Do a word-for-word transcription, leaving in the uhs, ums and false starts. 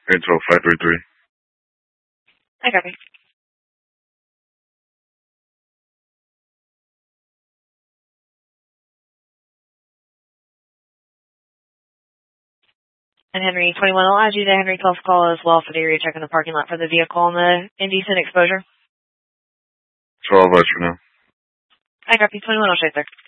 Intel five three three. I copy. And Henry twenty-one, I'll add you to Henry twelve's call as well for the area check in the parking lot for the vehicle and the indecent exposure. twelve, watch for now. I copy. twenty-one, I'll show you there.